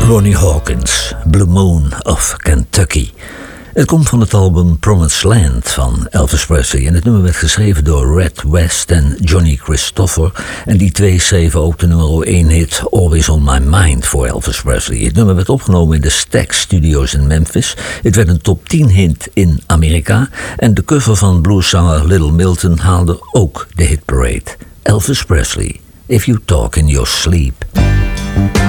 Ronnie Hawkins, Blue Moon of Kentucky. Het komt van het album Promised Land van Elvis Presley. En het nummer werd geschreven door Red West en Johnny Christopher. En die twee schreven ook de nummer 1 hit Always on My Mind voor Elvis Presley. Het nummer werd opgenomen in de Stax Studios in Memphis. Het werd een top 10 hit in Amerika. En de cover van blueszanger Little Milton haalde ook de hitparade. Elvis Presley, If You Talk in Your Sleep.